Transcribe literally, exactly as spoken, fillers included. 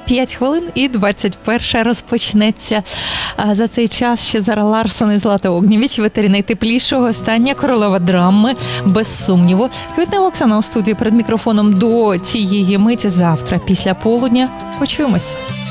п'ять хвилин і двадцять перша розпочнеться. А за цей час ще Зара Ларсон і Злата Огнєвіч, ветері найтеплішого, остання королева драми, без сумніву. Квітнева Оксана у студії перед мікрофоном до цієї миті. Завтра після полудня почуємось.